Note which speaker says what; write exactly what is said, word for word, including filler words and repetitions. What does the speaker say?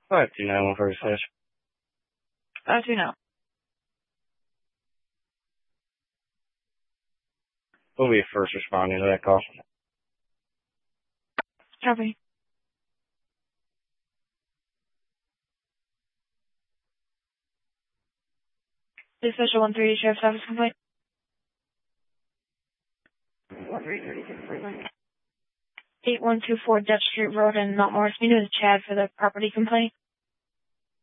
Speaker 1: five two nine one first slash.
Speaker 2: five two nine.
Speaker 1: We'll be first responding to that call.
Speaker 2: Copy. This special one three Sheriff's Office complaint. eight one two four Dutch Street Road in Mount Morris. We need a Chad for the property complaint.